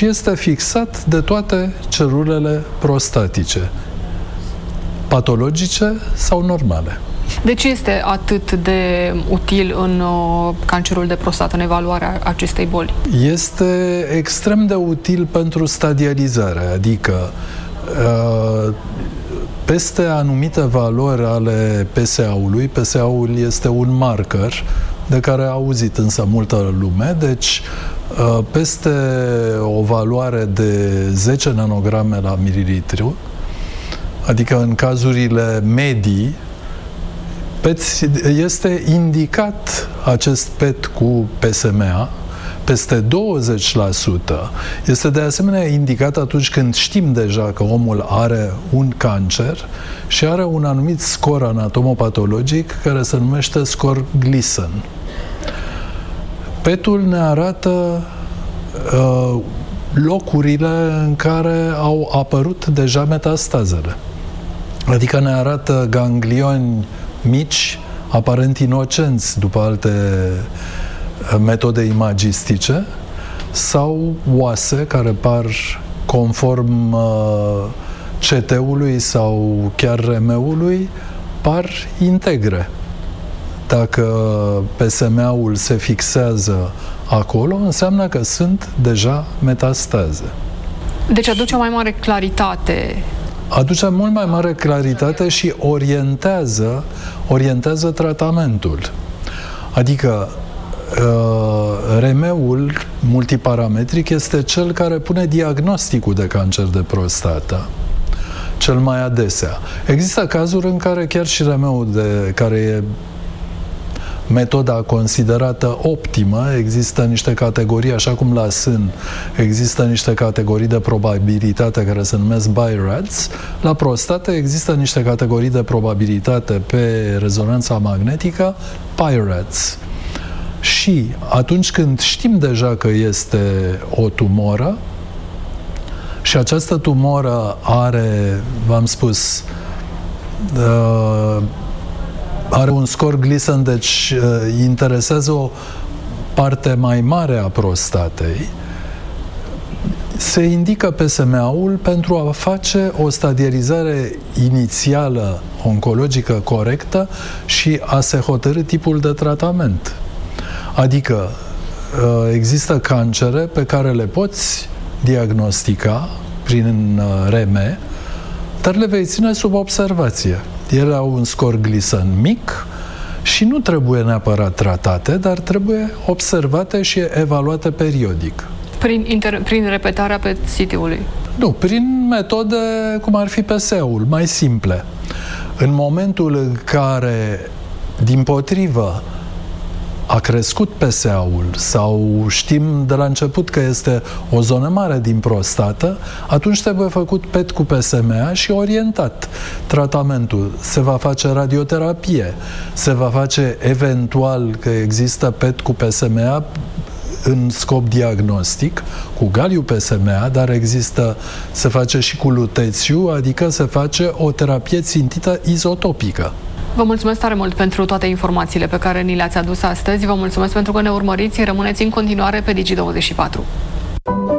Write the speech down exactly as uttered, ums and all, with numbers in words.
și este fixat de toate celulele prostatice, patologice sau normale. De ce este atât de util în uh, cancerul de prostată, în evaluarea acestei boli? Este extrem de util pentru stadializare, adică uh, peste anumite valori ale P S A-ului, P S A-ul este un marker de care a auzit însă multă lume, deci uh, peste o valoare de zece nanograme la mililitru, adică în cazurile medii, P E T, este indicat acest P E T cu P S M A peste douăzeci la sută. Este de asemenea indicat atunci când știm deja că omul are un cancer și are un anumit scor anatomopatologic care se numește scor Gleason. P E T-ul ne arată uh, locurile în care au apărut deja metastazele. Adică ne arată ganglioni mici, aparent inocenți după alte metode imagistice, sau oase care par conform uh, C T-ului sau chiar R M-ului, par integre. Dacă P S M A-ul se fixează acolo, înseamnă că sunt deja metastaze. Deci aduce o mai mare claritate. Aduce mult mai mare claritate și orientează, orientează tratamentul. Adică R M-ul multiparametric este cel care pune diagnosticul de cancer de prostată cel mai adesea. Există cazuri în care chiar și R M-ul de, care e metoda considerată optimă, există niște categorii, așa cum la sân există niște categorii de probabilitate care se numesc B I R A D S, la prostată există niște categorii de probabilitate pe rezonanța magnetică, P I R A D S. Și atunci când știm deja că este o tumoră și această tumoră are, v-am spus, uh, are un scor Gleason, deci uh, interesează o parte mai mare a prostatei, se indică P S M A-ul pentru a face o stadializare inițială oncologică corectă și a se hotărî tipul de tratament. Adică există cancere pe care le poți diagnostica prin R M, dar le vei ține sub observație. Ele au un scor Gleason mic și nu trebuie neapărat tratate, dar trebuie observate și evaluate periodic. Prin, inter- prin repetarea P E T C T-ului? Nu, prin metode cum ar fi P S A-ul, mai simple. În momentul în care, dimpotrivă, a crescut P S A-ul sau știm de la început că este o zonă mare din prostată, atunci trebuie făcut P E T cu P S M A și orientat tratamentul. Se va face radioterapie, se va face eventual, că există P E T cu P S M A în scop diagnostic, cu galiu P S M A, dar există, se face și cu lutețiu, adică se face o terapie țintită izotopică. Vă mulțumesc tare mult pentru toate informațiile pe care ni le-ați adus astăzi. Vă mulțumesc pentru că ne urmăriți. Rămâneți în continuare pe Digi douăzeci și patru.